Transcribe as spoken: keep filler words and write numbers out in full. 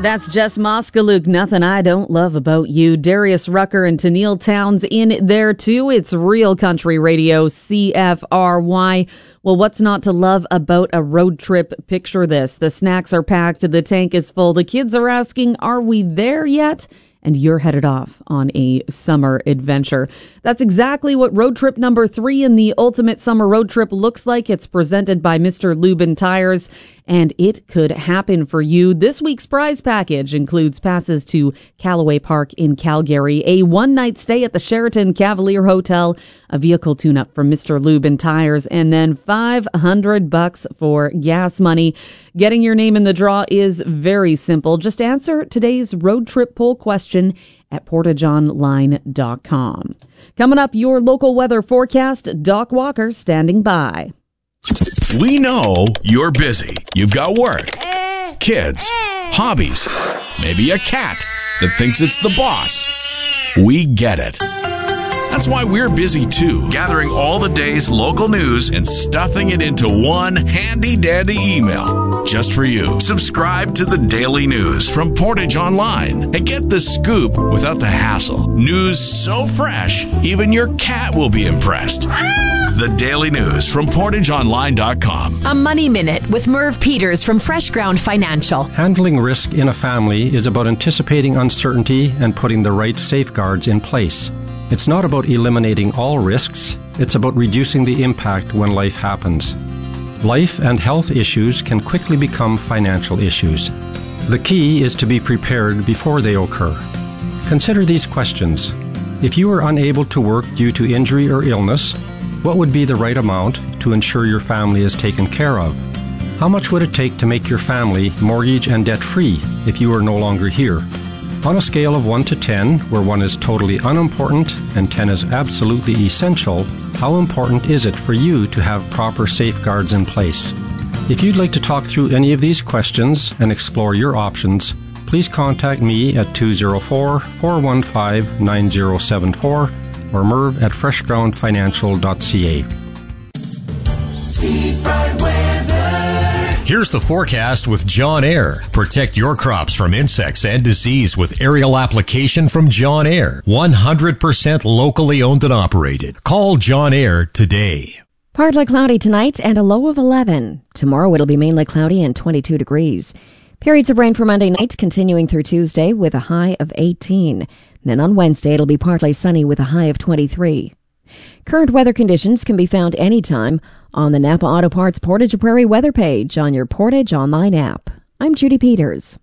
That's Jess Moskaluk, Nothing I Don't Love About You. Darius Rucker and Tennille Towns in there too. It's Real Country Radio, C F R Y. Well, what's not to love about a road trip? Picture this. The snacks are packed, the tank is full, the kids are asking, are we there yet? And you're headed off on a summer adventure. That's exactly what road trip number three in the Ultimate Summer Road Trip looks like. It's presented by Mister Lubin Tires, and it could happen for you. This week's prize package includes passes to Callaway Park in Calgary, a one-night stay at the Sheraton Cavalier Hotel, a vehicle tune-up from Mister Lubin Tires, and then five hundred bucks for gas money. Getting your name in the draw is very simple. Just answer today's road trip poll question at portage online dot com. Coming up, your local weather forecast. Doc Walker standing by. We know you're busy. You've got work, kids, hobbies, maybe a cat that thinks it's the boss. We get it. That's why we're busy too, gathering all the day's local news and stuffing it into one handy-dandy email just for you. Subscribe to the Daily News from Portage Online and get the scoop without the hassle. News so fresh, even your cat will be impressed. The Daily News from portage online dot com. A Money Minute with Merv Peters from Fresh Ground Financial. Handling risk in a family is about anticipating uncertainty and putting the right safeguards in place. It's not about eliminating all risks, it's about reducing the impact when life happens. Life and health issues can quickly become financial issues. The key is to be prepared before they occur. Consider these questions. If you are unable to work due to injury or illness, what would be the right amount to ensure your family is taken care of? How much would it take to make your family mortgage and debt-free if you are no longer here? On a scale of one to ten, where one is totally unimportant and ten is absolutely essential, how important is it for you to have proper safeguards in place? If you'd like to talk through any of these questions and explore your options, please contact me at two oh four, four one five, nine oh seven four or Merv at fresh ground financial dot c a. Seafront Weather. Here's the forecast with John Air. Protect your crops from insects and disease with aerial application from John Air. one hundred percent locally owned and operated. Call John Air today. Partly cloudy tonight and a low of eleven. Tomorrow it'll be mainly cloudy and twenty-two degrees. Periods of rain for Monday night continuing through Tuesday with a high of eighteen. Then on Wednesday it'll be partly sunny with a high of twenty-three. Current weather conditions can be found anytime on the Napa Auto Parts Portage Prairie weather page on your Portage Online app. I'm Judy Peters.